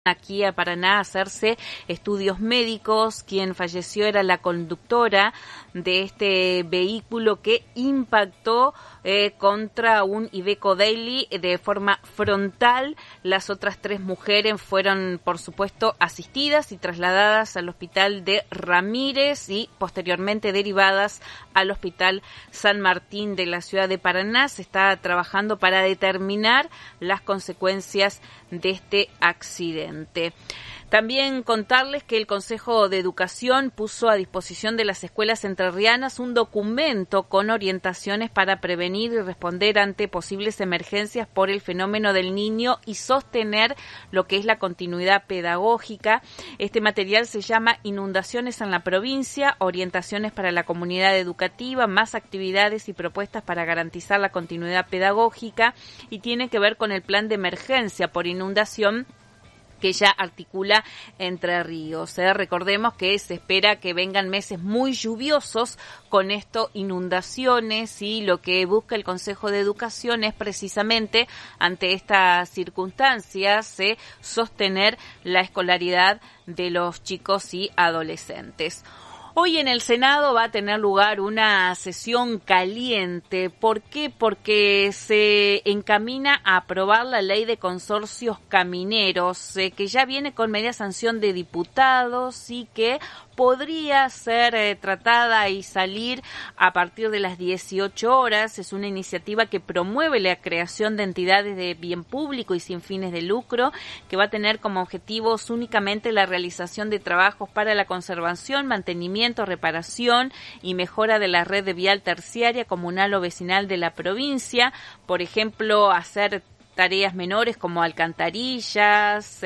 aquí a Paraná a hacerse estudios médicos. Quien falleció era la conductora de este vehículo que impactó contra un Iveco Daily de forma frontal. Las otras 3 mujeres fueron, por supuesto, asistidas y trasladadas al hospital de Ramírez y posteriormente derivadas al hospital San Martín de la ciudad de Paraná. Se está trabajando para determinar las consecuencias de este accidente. También contarles que el Consejo de Educación puso a disposición de las escuelas entrerrianas un documento con orientaciones para prevenir y responder ante posibles emergencias por el fenómeno del Niño y sostener lo que es la continuidad pedagógica. Este material se llama Inundaciones en la provincia, orientaciones para la comunidad educativa, más actividades y propuestas para garantizar la continuidad pedagógica, y tiene que ver con el plan de emergencia por inundación que ya articula Entre Ríos. Recordemos que se espera que vengan meses muy lluviosos, con esto inundaciones, y lo que busca el Consejo de Educación es precisamente ante estas circunstancias sostener la escolaridad de los chicos y adolescentes. Hoy en el Senado va a tener lugar una sesión caliente. ¿Por qué? Porque se encamina a aprobar la ley de consorcios camineros, que ya viene con media sanción de diputados y que podría ser tratada y salir a partir de las 18 horas. Es una iniciativa que promueve la creación de entidades de bien público y sin fines de lucro, que va a tener como objetivos únicamente la realización de trabajos para la conservación, mantenimiento, reparación y mejora de la red de vial terciaria, comunal o vecinal de la provincia. Por ejemplo, hacer tareas menores como alcantarillas,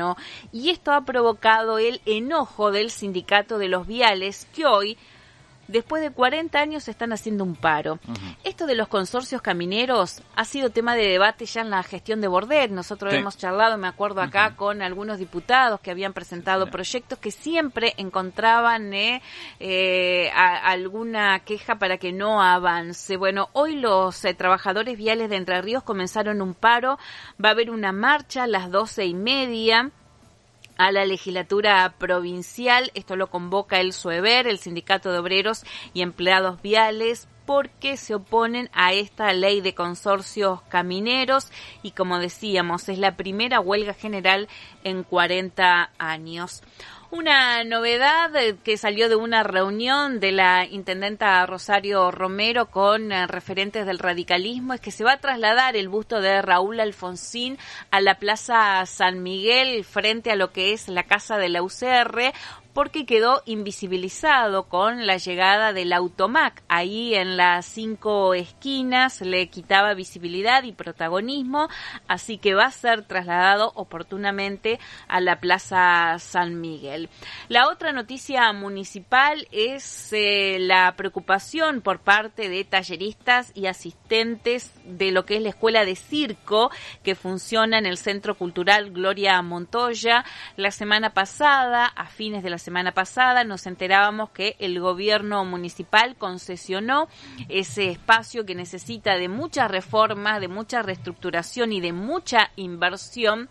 y esto ha provocado el enojo del sindicato de los viales, que hoy, después de 40 años, están haciendo un paro. Uh-huh. Esto de los consorcios camineros ha sido tema de debate ya en la gestión de Bordet. Nosotros hemos charlado, me acuerdo acá, uh-huh, con algunos diputados que habían presentado proyectos que siempre encontraban alguna queja para que no avance. Bueno, hoy los trabajadores viales de Entre Ríos comenzaron un paro. Va a haber una marcha a las 12:30 a la legislatura provincial. Esto lo convoca el SUEBER, el Sindicato de Obreros y Empleados Viales, porque se oponen a esta ley de consorcios camineros y, como decíamos, es la primera huelga general en 40 años. Una novedad que salió de una reunión de la intendenta Rosario Romero con referentes del radicalismo es que se va a trasladar el busto de Raúl Alfonsín a la Plaza San Miguel, frente a lo que es la casa de la UCR, porque quedó invisibilizado con la llegada del Automac. Ahí en las 5 esquinas le quitaba visibilidad y protagonismo, así que va a ser trasladado oportunamente a la Plaza San Miguel. La otra noticia municipal es la preocupación por parte de talleristas y asistentes de lo que es la Escuela de Circo, que funciona en el Centro Cultural Gloria Montoya. La semana pasada, a fines de la semana pasada, nos enterábamos que el gobierno municipal concesionó ese espacio que necesita de muchas reformas, de mucha reestructuración y de mucha inversión,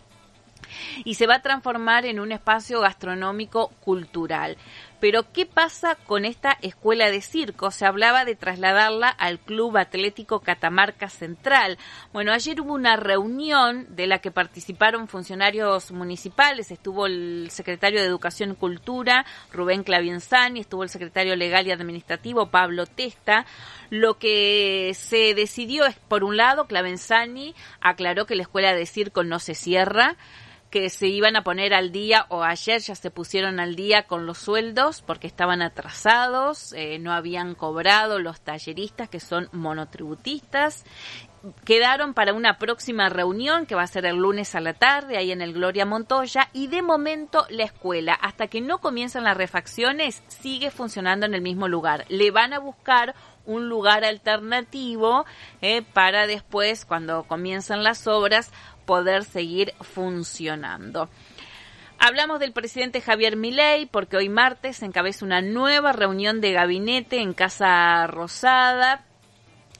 y se va a transformar en un espacio gastronómico cultural. Pero, ¿qué pasa con esta escuela de circo? Se hablaba de trasladarla al Club Atlético Catamarca Central. Bueno, ayer hubo una reunión de la que participaron funcionarios municipales. Estuvo el secretario de Educación y Cultura, Rubén Clavienzani, estuvo el secretario legal y administrativo, Pablo Testa. Lo que se decidió es, por un lado, Clavienzani aclaró que la escuela de circo no se cierra, que se iban a poner al día, o ayer ya se pusieron al día con los sueldos porque estaban atrasados, no habían cobrado los talleristas, que son monotributistas. Quedaron para una próxima reunión que va a ser el lunes a la tarde ahí en el Gloria Montoya, y de momento la escuela, hasta que no comiencen las refacciones, sigue funcionando en el mismo lugar. Le van a buscar un lugar alternativo para después, cuando comiencen las obras, poder seguir funcionando. Hablamos del presidente Javier Milei porque hoy martes encabeza una nueva reunión de gabinete en Casa Rosada.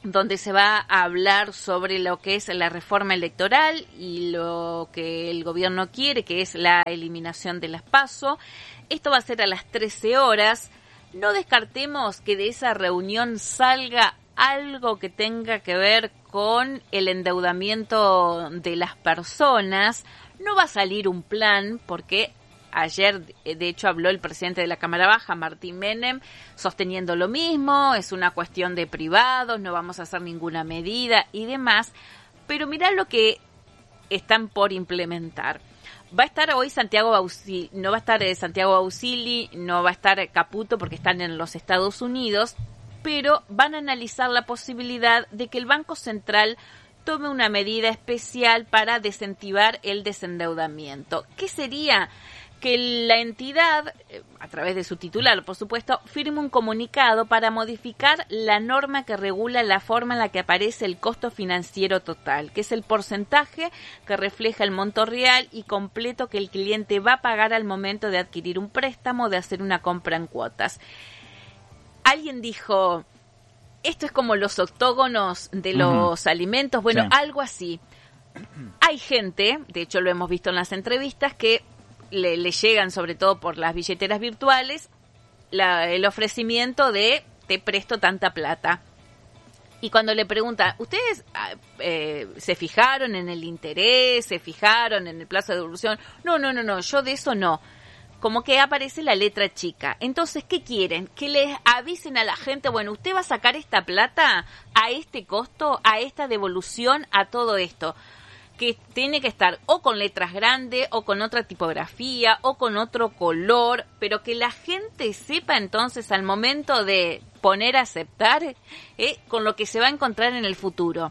donde se va a hablar sobre lo que es la reforma electoral y lo que el gobierno quiere, que es la eliminación de las PASO. Esto va a ser a las 13 horas. No descartemos que de esa reunión salga algo que tenga que ver con el endeudamiento de las personas. No va a salir un plan porque ayer, de hecho, habló el presidente de la Cámara Baja, Martín Menem, sosteniendo lo mismo, es una cuestión de privados, no vamos a hacer ninguna medida y demás. Pero mirá lo que están por implementar. Va a estar hoy Santiago Bausili, no va a estar Santiago Bausili, no va a estar Caputo porque están en los Estados Unidos, pero van a analizar la posibilidad de que el Banco Central tome una medida especial para desincentivar el desendeudamiento. ¿Qué sería? Que la entidad, a través de su titular, por supuesto, firme un comunicado para modificar la norma que regula la forma en la que aparece el costo financiero total, que es el porcentaje que refleja el monto real y completo que el cliente va a pagar al momento de adquirir un préstamo, de hacer una compra en cuotas. Alguien dijo, esto es como los octógonos de los alimentos, bueno, sí, algo así. Hay gente, de hecho lo hemos visto en las entrevistas, que le llegan, sobre todo por las billeteras virtuales, el ofrecimiento de te presto tanta plata. Y cuando le pregunta, ¿ustedes se fijaron en el interés? ¿Se fijaron en el plazo de devolución? No, yo de eso no. Como que aparece la letra chica. Entonces, ¿qué quieren? Que les avisen a la gente, bueno, usted va a sacar esta plata a este costo, a esta devolución, a todo esto. Que tiene que estar o con letras grandes, o con otra tipografía, o con otro color, pero que la gente sepa entonces al momento de poner a aceptar con lo que se va a encontrar en el futuro.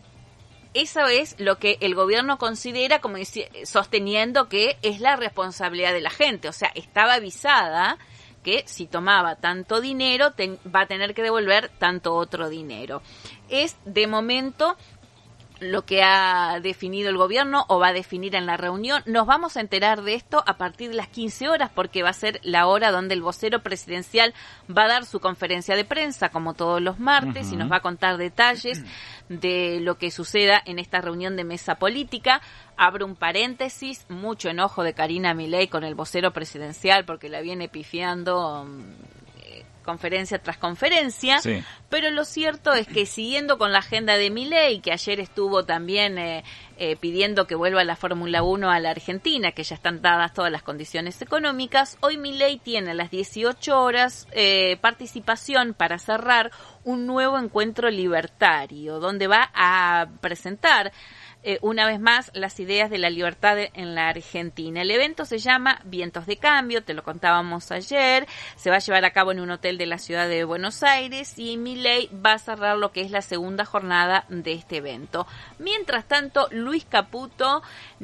Eso es lo que el gobierno considera como sosteniendo que es la responsabilidad de la gente. O sea, estaba avisada que si tomaba tanto dinero va a tener que devolver tanto otro dinero. Es de momento lo que ha definido el gobierno o va a definir en la reunión. Nos vamos a enterar de esto a partir de las 15 horas porque va a ser la hora donde el vocero presidencial va a dar su conferencia de prensa como todos los martes y nos va a contar detalles de lo que suceda en esta reunión de mesa política. Abro un paréntesis, mucho enojo de Karina Milei con el vocero presidencial porque la viene pifiando conferencia tras conferencia, sí. Pero lo cierto es que siguiendo con la agenda de Milei, que ayer estuvo también pidiendo que vuelva la Fórmula 1 a la Argentina, que ya están dadas todas las condiciones económicas, hoy Milei tiene a las 18 horas participación para cerrar un nuevo encuentro libertario, donde va a presentar una vez más las ideas de la libertad en la Argentina. El evento se llama Vientos de Cambio, te lo contábamos ayer, se va a llevar a cabo en un hotel de la ciudad de Buenos Aires y Milei va a cerrar lo que es la segunda jornada de este evento. Mientras tanto, Luis Caputo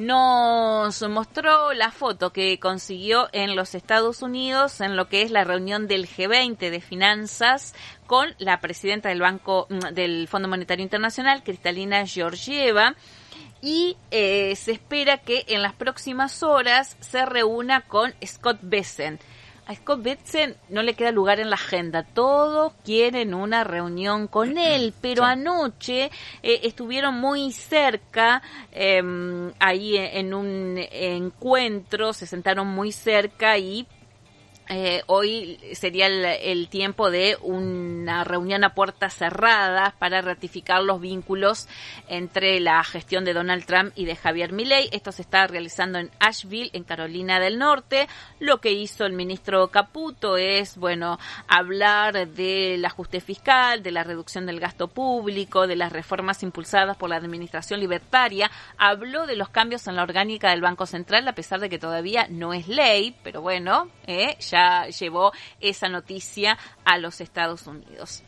nos mostró la foto que consiguió en los Estados Unidos en lo que es la reunión del G20 de finanzas con la presidenta del Fondo Monetario Internacional, Kristalina Georgieva, y se espera que en las próximas horas se reúna con Scott Bessent. A Scott Bessent no le queda lugar en la agenda, todos quieren una reunión con él, pero sí. Anoche estuvieron muy cerca, ahí en un encuentro, se sentaron muy cerca y hoy sería el tiempo de una reunión a puertas cerradas para ratificar los vínculos entre la gestión de Donald Trump y de Javier Milei. Esto se está realizando en Asheville, en Carolina del Norte. Lo que hizo el ministro Caputo es, hablar del ajuste fiscal, de la reducción del gasto público, de las reformas impulsadas por la administración libertaria. Habló de los cambios en la orgánica del Banco Central, a pesar de que todavía no es ley, pero ya llevó esa noticia a los Estados Unidos.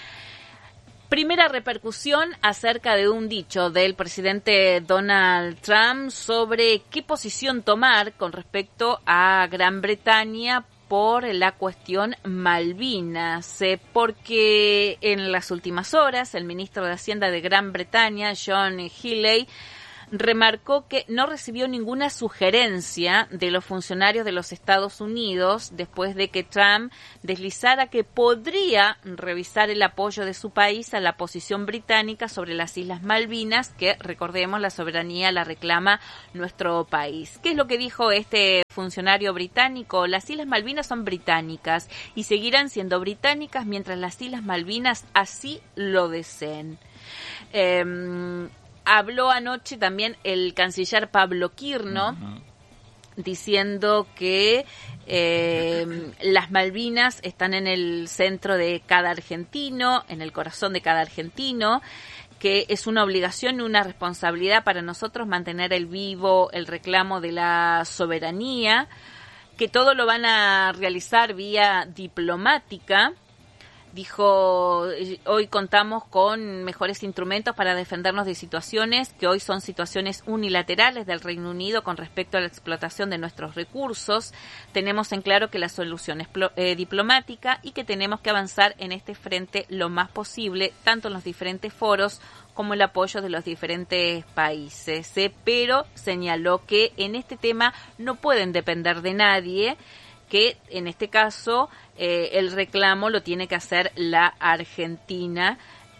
Primera repercusión acerca de un dicho del presidente Donald Trump sobre qué posición tomar con respecto a Gran Bretaña por la cuestión Malvinas, porque en las últimas horas el ministro de Hacienda de Gran Bretaña, John Healey, remarcó que no recibió ninguna sugerencia de los funcionarios de los Estados Unidos después de que Trump deslizara que podría revisar el apoyo de su país a la posición británica sobre las Islas Malvinas, que, recordemos, la soberanía la reclama nuestro país. ¿Qué es lo que dijo este funcionario británico? Las Islas Malvinas son británicas y seguirán siendo británicas mientras las Islas Malvinas así lo deseen. Habló anoche también el canciller Pablo Quirno, diciendo que las Malvinas están en el centro de cada argentino, en el corazón de cada argentino, que es una obligación y una responsabilidad para nosotros mantener vivo el reclamo de la soberanía, que todo lo van a realizar vía diplomática. Dijo, hoy contamos con mejores instrumentos para defendernos de situaciones que hoy son situaciones unilaterales del Reino Unido con respecto a la explotación de nuestros recursos. Tenemos en claro que la solución es diplomática y que tenemos que avanzar en este frente lo más posible, tanto en los diferentes foros como el apoyo de los diferentes países. Pero señaló que en este tema no pueden depender de nadie, que en este caso el reclamo lo tiene que hacer la Argentina.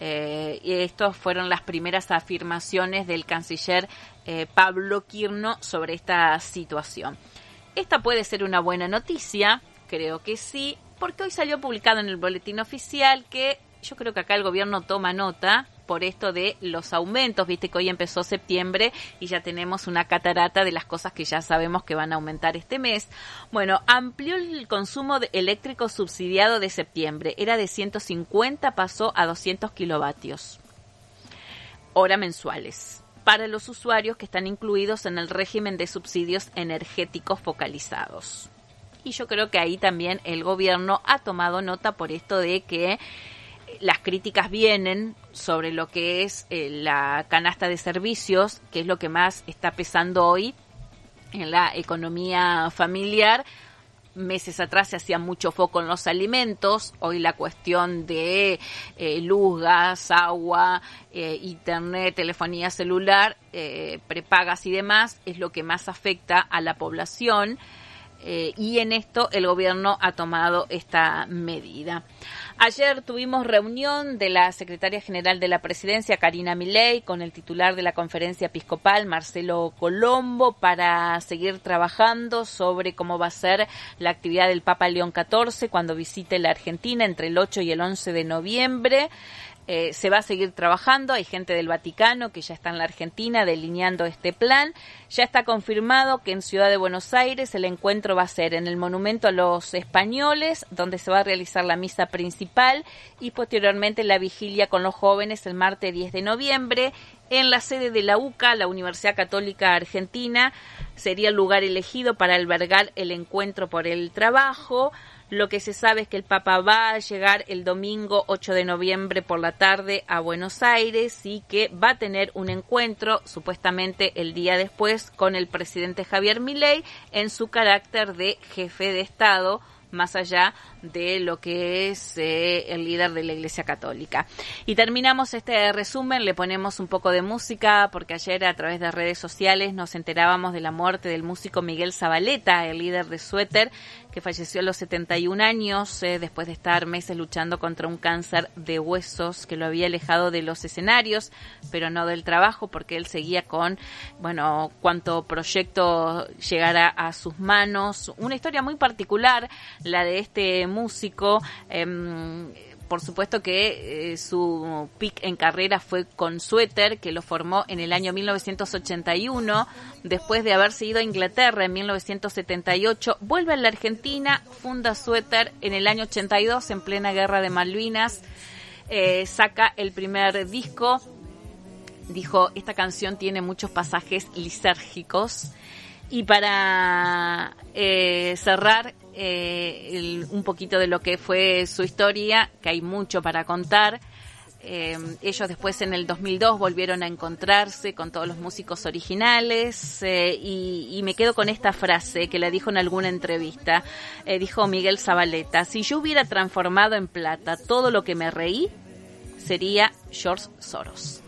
Y estas fueron las primeras afirmaciones del canciller Pablo Quirno sobre esta situación. Esta puede ser una buena noticia, creo que sí, porque hoy salió publicado en el boletín oficial que yo creo que acá el gobierno toma nota por esto de los aumentos. Viste que hoy empezó septiembre y ya tenemos una catarata de las cosas que ya sabemos que van a aumentar este mes. Bueno, amplió el consumo eléctrico subsidiado de septiembre. Era de 150, pasó a 200 kilovatios hora mensuales para los usuarios que están incluidos en el régimen de subsidios energéticos focalizados. Y yo creo que ahí también el gobierno ha tomado nota por esto de que las críticas vienen sobre lo que es la canasta de servicios, que es lo que más está pesando hoy en la economía familiar. Meses atrás se hacía mucho foco en los alimentos, hoy la cuestión de luz, gas, agua, internet, telefonía celular, prepagas y demás es lo que más afecta a la población. Y en esto el gobierno ha tomado esta medida. Ayer tuvimos reunión de la secretaria general de la Presidencia, Karina Milei, con el titular de la Conferencia Episcopal, Marcelo Colombo, para seguir trabajando sobre cómo va a ser la actividad del Papa León XIV cuando visite la Argentina entre el 8 y el 11 de noviembre. Se va a seguir trabajando, hay gente del Vaticano que ya está en la Argentina delineando este plan. Ya está confirmado que en Ciudad de Buenos Aires el encuentro va a ser en el Monumento a los Españoles, donde se va a realizar la misa principal y posteriormente la vigilia con los jóvenes el martes 10 de noviembre. En la sede de la UCA, la Universidad Católica Argentina, sería el lugar elegido para albergar el encuentro por el trabajo. Lo que se sabe es que el Papa va a llegar el domingo 8 de noviembre por la tarde a Buenos Aires y que va a tener un encuentro supuestamente el día después con el presidente Javier Milei en su carácter de jefe de Estado, más allá de lo que es el líder de la Iglesia Católica. Y terminamos este resumen, le ponemos un poco de música, porque ayer a través de redes sociales nos enterábamos de la muerte del músico Miguel Zavaleta, el líder de Suéter, que falleció a los 71 años después de estar meses luchando contra un cáncer de huesos que lo había alejado de los escenarios, pero no del trabajo, porque él seguía con, bueno, cuanto proyecto llegara a sus manos. Una historia muy particular, la de este músico. Por supuesto que su pick en carrera fue con Suéter, que lo formó en el año 1981, después de haberse ido a Inglaterra en 1978, vuelve a la Argentina, funda Suéter en el año 82, en plena guerra de Malvinas, saca el primer disco, dijo, esta canción tiene muchos pasajes lisérgicos, y para cerrar un poquito de lo que fue su historia, que hay mucho para contar. Ellos después en el 2002 volvieron a encontrarse con todos los músicos originales y me quedo con esta frase que la dijo en alguna entrevista. Dijo Miguel Zavaleta: si yo hubiera transformado en plata todo lo que me reí, sería George Soros.